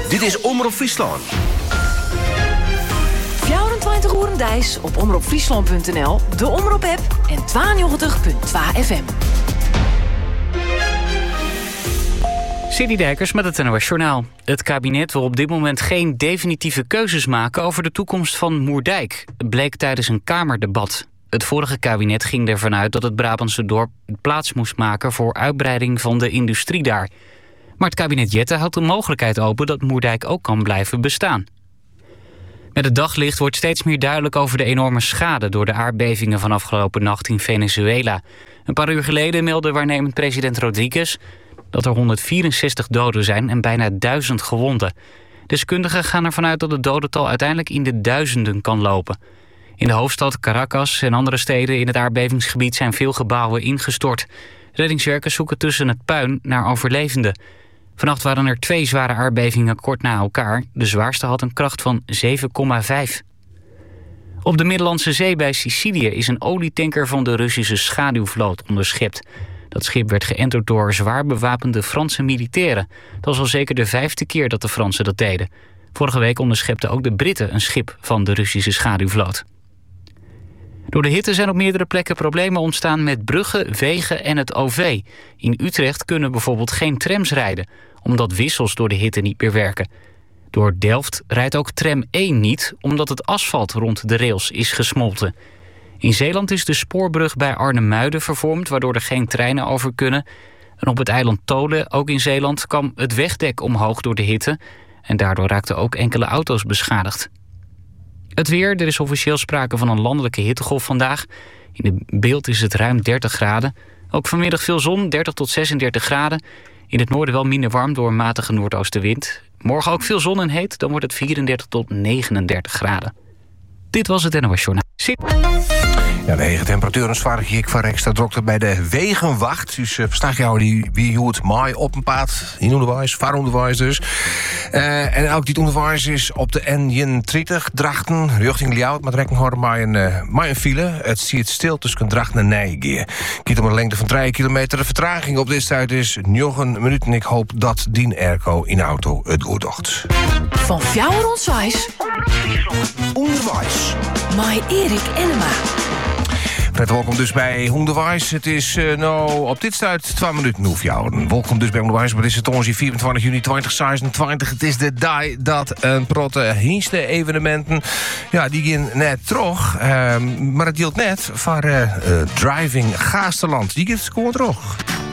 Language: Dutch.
Dit is Omroep Friesland. 24 uur dijs op omroepfriesland.nl, de Omroep-app en 92.2 FM. Sidney Dijkers met het NOS Journaal. Het kabinet wil op dit moment geen definitieve keuzes maken over de toekomst van Moerdijk, bleek tijdens een Kamerdebat. Het vorige kabinet ging ervan uit dat het Brabantse dorp plaats moest maken voor uitbreiding van de industrie daar. Maar het kabinet Jette houdt de mogelijkheid open dat Moerdijk ook kan blijven bestaan. Met het daglicht wordt steeds meer duidelijk over de enorme schade door de aardbevingen van afgelopen nacht in Venezuela. Een paar uur geleden meldde waarnemend president Rodriguez dat er 164 doden zijn en bijna 1000 gewonden. Deskundigen gaan ervan uit dat het dodental uiteindelijk in de duizenden kan lopen. In de hoofdstad Caracas en andere steden in het aardbevingsgebied zijn veel gebouwen ingestort. Reddingswerkers zoeken tussen het puin naar overlevenden. Vannacht waren er 2 zware aardbevingen kort na elkaar. De zwaarste had een kracht van 7,5. Op de Middellandse Zee bij Sicilië is een olietanker van de Russische schaduwvloot onderschept. Dat schip werd geënterd door zwaar bewapende Franse militairen. Dat was al zeker de 5e keer dat de Fransen dat deden. Vorige week onderschepten ook de Britten een schip van de Russische schaduwvloot. Door de hitte zijn op meerdere plekken problemen ontstaan met bruggen, wegen en het OV. In Utrecht kunnen bijvoorbeeld geen trams rijden, omdat wissels door de hitte niet meer werken. Door Delft rijdt ook tram 1 niet, omdat het asfalt rond de rails is gesmolten. In Zeeland is de spoorbrug bij Arnhem-Muiden vervormd, waardoor er geen treinen over kunnen. En op het eiland Tholen, ook in Zeeland, kwam het wegdek omhoog door de hitte. En daardoor raakten ook enkele auto's beschadigd. Het weer, er is officieel sprake van een landelijke hittegolf vandaag. In het beeld is het ruim 30 graden. Ook vanmiddag veel zon, 30 tot 36 graden. In het noorden wel minder warm door een matige noordoostenwind. Morgen ook veel zon en heet, dan wordt het 34 tot 39 graden. Dit was het NOS Journaal. Ja, de hege temperatuur en zware gik van extra drukte bij de wegenwacht. Dus verstaat jou wie hoe het maai op een paad in onderwijs, vaaronderwijs dus. En ook dit onderwijs is op de N30 Drachten richting Ljouwert met rekenhouden maar een file. Het ziet stil tussen Drachten en Nijgeer. Kiet om een lengte van 3 kilometer. De vertraging op dit tijd is 9 minuten. Ik hoop dat Dien Erco in de auto het goed docht. Van Fjouwer Onswijs Onderwijs. Mai Erik Enema. Fred, welkom dus bij Onderwijs. Het is op dit stuit 2 minuten hoef jou. Welkom dus bij Onderwijs, maar het is het ongeveer 24 juni 2026. Het is de dag dat een protte hienste evenementen, ja, die gaan net terug. Maar het geldt net voor Driving Gaasterland. Die gaat gewoon terug.